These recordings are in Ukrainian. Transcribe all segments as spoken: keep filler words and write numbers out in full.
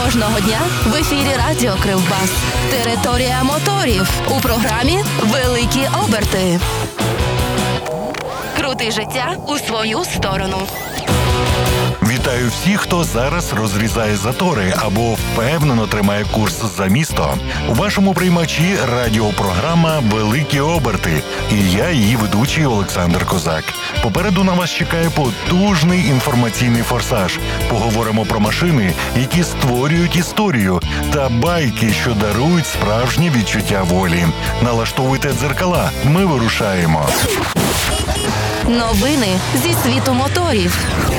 Кожного дня в ефірі Радіо Кривбас. Територія моторів. У програмі «Великі оберти». Крути життя у свою сторону. Вітаю всіх, хто зараз розрізає затори або впевнено тримає курс за місто. У вашому приймачі радіопрограма «Великі оберти». І я, її ведучий Олександр Козак. Попереду на вас чекає потужний інформаційний форсаж. Поговоримо про машини, які створюють історію, та байки, що дарують справжнє відчуття волі. Налаштовуйте дзеркала, ми вирушаємо. Новини зі світу моторів.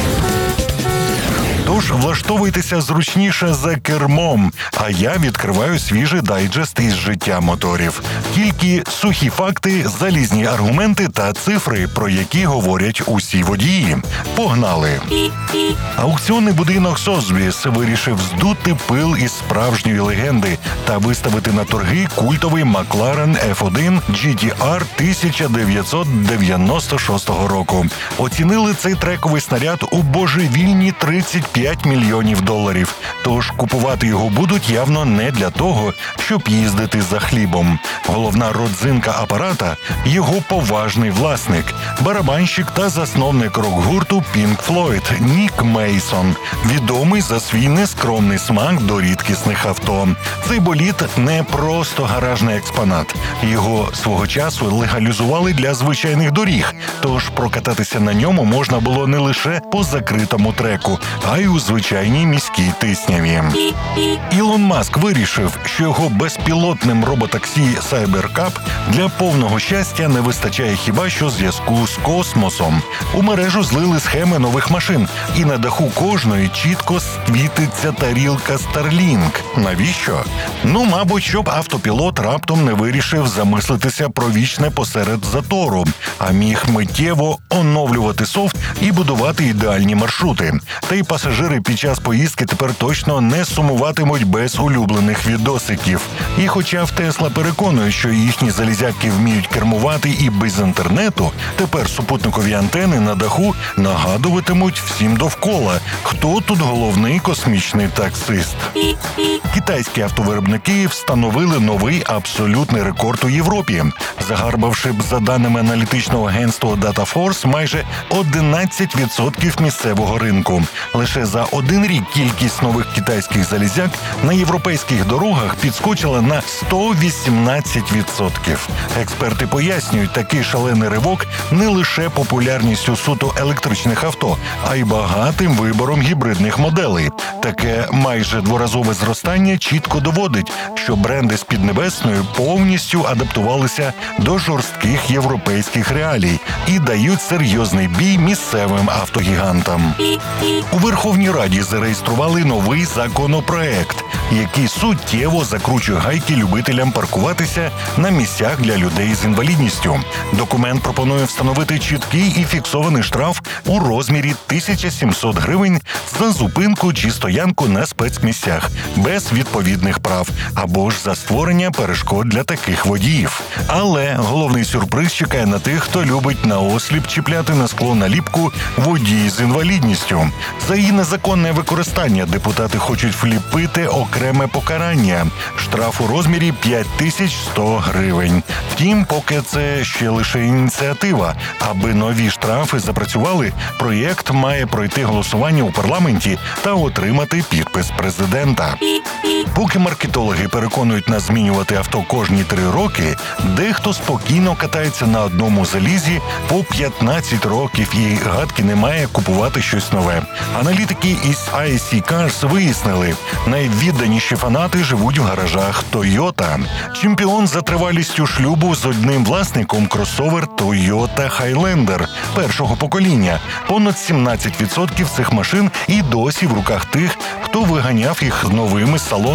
Тож влаштовуйтеся зручніше за кермом, а я відкриваю свіжий дайджест із життя моторів. Тільки сухі факти, залізні аргументи та цифри, про які говорять усі водії. Погнали! Аукціонний будинок Созбіс вирішив здути пил із справжньої легенди та виставити на торги культовий Макларен еф один джі ті ар тисяча дев'ятсот дев'яносто шостого року. Оцінили цей трековий снаряд у божевільні тридцять п'ять мільйонів доларів. Тож купувати його будуть явно не для того, щоб їздити за хлібом. Головна родзинка апарата – його поважний власник, барабанщик та засновник рок-гурту Pink Floyd Нік Мейсон, відомий за свій нескромний смак до рідкісних авто. Цей болід не просто гаражний експонат. Його свого часу легалізували для звичайних доріг, тож прокататися на ньому можна було не лише по закритому треку, а й у звичайній міській тисняві. Ілон Маск вирішив, що його безпілотним роботаксі Cybercab для повного щастя не вистачає хіба що зв'язку з космосом. У мережу злили схеми нових машин, і на даху кожної чітко світиться тарілка Starlink. Навіщо? Ну, мабуть, щоб автопілот раптом не вирішив замислитися про вічне посеред затору, а міг миттєво оновлювати софт і будувати ідеальні маршрути. Та й пасажири під час поїздки тепер точно не сумуватимуть без улюблених відосиків. І хоча в Тесла переконують, що їхні залізяки вміють кермувати і без інтернету, тепер супутникові антени на даху нагадуватимуть всім довкола, хто тут головний космічний таксист. Китайські автовиробники встановили новий абсолютний рекорд у Європі, загарбавши б, за даними аналітичного агентства DataForce, майже одинадцять відсотків місцевого ринку. Лише за один рік кількість нових китайських залізяк на європейських дорогах підскочила на сто вісімнадцять відсотків. Експерти пояснюють, такий шалений ривок не лише популярністю суто електричних авто, а й багатим вибором гібридних моделей. Таке майже дворазове зростання чітко доводить, що бренди з Піднебесної повністю адаптувалися до жорстких європейських реалій і дають серйозний бій місцевим автогігантам. У Верховній Раді зареєстрували новий законопроект, який суттєво закручує гайки любителям паркуватися на місцях для людей з інвалідністю. Документ пропонує встановити чіткий і фіксований штраф у розмірі тисяча сімсот гривень за зупинку чи стоянку на спецмісцях без відповідних прав або ж за створення перешкод для таких водіїв. Але головний сюрприз чекає на тих, хто любить наосліп чіпляти на скло наліпку «Водій з інвалідністю». За її незаконне використання депутати хочуть вліпити окреме покарання – штраф у розмірі п'ять тисяч сто гривень. Втім, поки це ще лише ініціатива. Аби нові штрафи запрацювали, проєкт має пройти голосування у парламенті та отримати підпис президента. Поки маркетологи переконують нас змінювати авто кожні три роки, дехто спокійно катається на одному залізі по п'ятнадцять років і гадки не має купувати щось нове. Аналітики із ай сі Cars вияснили, найвідданіші фанати живуть в гаражах Toyota. Чемпіон за тривалістю шлюбу з одним власником кросовер Toyota Highlander першого покоління. Понад сімнадцять відсотків цих машин і досі в руках тих, хто виганяв їх новими з салону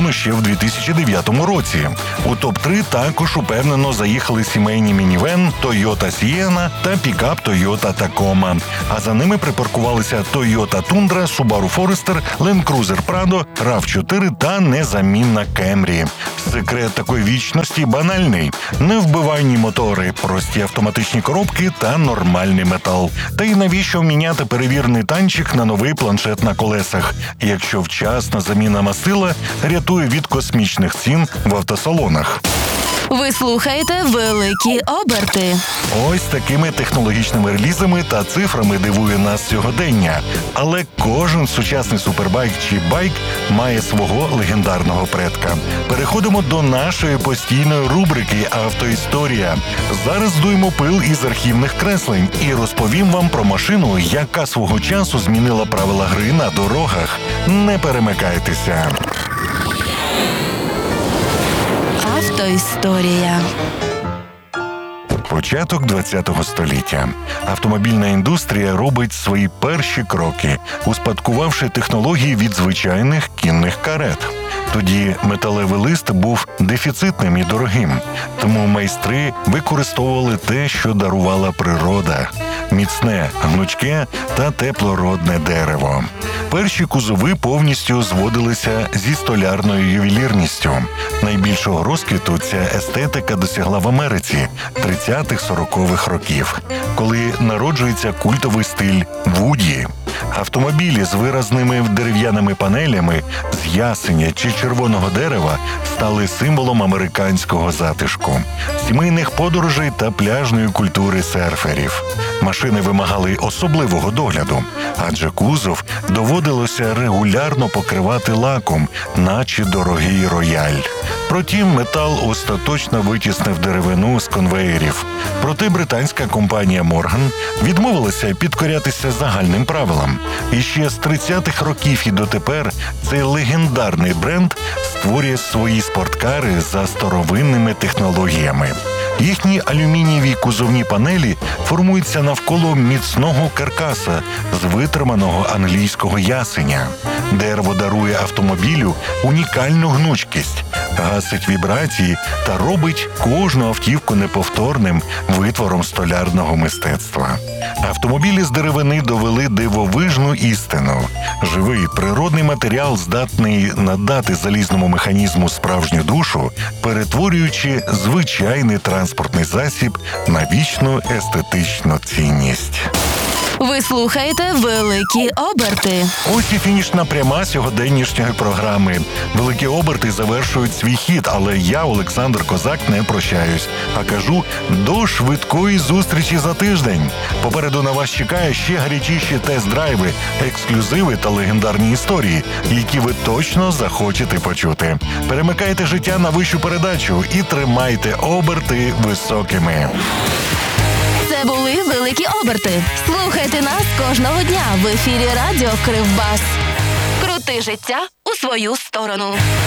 сезону ще в дві тисячі дев'ятому році. У топ три також упевнено заїхали сімейні мінівен Toyota Sienna та пікап Toyota Tacoma. А за ними припаркувалися Toyota Tundra, Subaru Forester, Land Cruiser Prado, рав чотири та незамінна Camry. Секрет такої вічності банальний – невбивайні мотори, прості автоматичні коробки та нормальний метал. Та й навіщо міняти перевірений танчик на новий планшет на колесах, якщо вчасна заміна мастила рятує від космічних цін в автосалонах. Ви слухаєте «Великі оберти». Ось такими технологічними релізами та цифрами дивує нас сьогодення. Але кожен сучасний супербайк чи байк має свого легендарного предка. Переходимо до нашої постійної рубрики «Автоісторія». Зараз здуємо пил із архівних креслень і розповім вам про машину, яка свого часу змінила правила гри на дорогах. Не перемикайтеся. Автоісторія. Початок ХХ століття. Автомобільна індустрія робить свої перші кроки, успадкувавши технології від звичайних кінних карет. Тоді металевий лист був дефіцитним і дорогим, тому майстри використовували те, що дарувала природа – міцне, гнучке та теплородне дерево. Перші кузови повністю зводилися зі столярною ювелірністю. Найбільшого розквіту ця естетика досягла в Америці тридцятих-сорокових років, коли народжується культовий стиль «Вуді». Автомобілі з виразними дерев'яними панелями з ясеня чи червоного дерева стали символом американського затишку, сімейних подорожей та пляжної культури серферів. Машини вимагали особливого догляду, адже кузов доводилося регулярно покривати лаком, наче дорогий рояль. Протім метал остаточно витіснив деревину з конвеєрів. Проте британська компанія Morgan відмовилася підкорятися загальним правилам. І ще з тридцятих років і дотепер цей легендарний бренд створює свої спорткари за старовинними технологіями. Їхні алюмінієві кузовні панелі формуються навколо міцного каркаса з витриманого англійського ясеня. Дерево дарує автомобілю унікальну гнучкість, гасить вібрації та робить кожну автівку неповторним витвором столярного мистецтва. Автомобілі з деревини довели дивовижну істину. Живий природний матеріал здатний надати залізному механізму справжню душу, перетворюючи звичайний транспортний засіб на вічну естетичну цінність. Ви слухаєте «Великі оберти». Ось і фінішна пряма сьогоденнішньої програми. «Великі оберти» завершують свій хід, але я, Олександр Козак, не прощаюсь, а кажу до швидкої зустрічі за тиждень. Попереду на вас чекає ще гарячіші тест-драйви, ексклюзиви та легендарні історії, які ви точно захочете почути. Перемикайте життя на вищу передачу і тримайте оберти високими. Це були «Великі оберти». Слухайте нас кожного дня в ефірі радіо Кривбас. Крути життя у свою сторону.